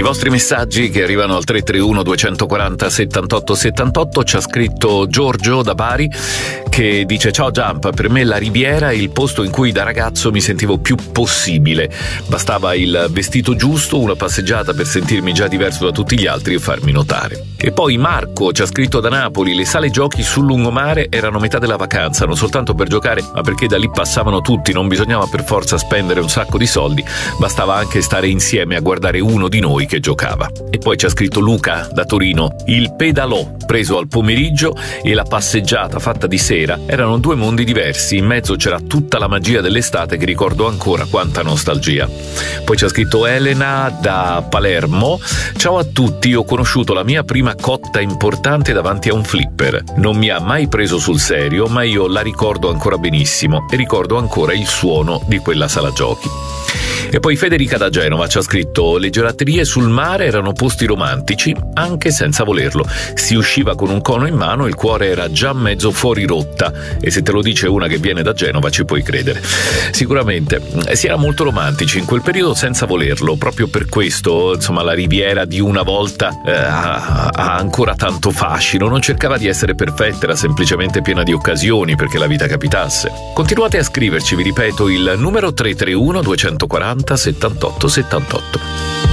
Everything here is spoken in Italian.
vostri messaggi che arrivano al 331 240 78 78. Ci ha scritto Giorgio da Bari che dice: ciao Jump, per me la Riviera è il posto in cui da ragazzo mi sentivo più possibile. Bastava il vestito giusto, una passeggiata per sentirmi già diverso da tutti gli altri e farmi notare. E poi Marco ci ha scritto da Napoli: le sale giochi sul lungomare erano metà della vacanza, non soltanto per giocare ma perché da lì passavano tutti, non bisognava per forza spendere un sacco di soldi, bastava anche stare insieme a guardare uno di noi che giocava. E poi ci ha scritto Luca da Torino: il pedalò preso al pomeriggio e la passeggiata fatta di sera erano due mondi diversi, in mezzo c'era tutta la magia dell'estate che ricordo ancora, quanta nostalgia. Poi ci ha scritto Elena da Palermo: ciao a tutti, ho conosciuto la mia prima cotta importante davanti a un flipper, non mi ha mai preso sul serio ma io la ricordo ancora benissimo e ricordo ancora il suono di quella sala giochi. E poi Federica da Genova ci ha scritto: le gelaterie sul mare erano posti romantici anche senza volerlo, si usciva con un cono in mano, il cuore era già mezzo fuori rotta, e se te lo dice una che viene da Genova ci puoi credere. Sicuramente si era molto romantici in quel periodo senza volerlo, proprio per questo insomma la Riviera di una volta ha ancora tanto fascino, non cercava di essere perfetta, era semplicemente piena di occasioni perché la vita capitasse. Continuate a scriverci, vi ripeto il numero 331 240 78 78.